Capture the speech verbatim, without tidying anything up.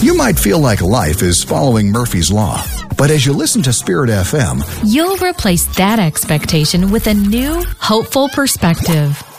You might feel like life is following Murphy's Law, but as you listen to Spirit F M, you'll replace that expectation with a new, hopeful perspective.